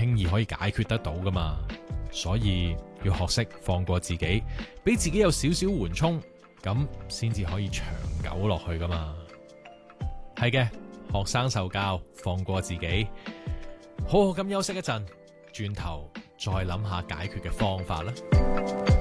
輕易可以解決得到噶嘛，所以要學識放過自己，俾自己有少少緩衝，咁先至可以長久落去噶嘛。係嘅，學生受教，放過自己，好好咁休息一陣，轉頭再諗下解決嘅方法啦。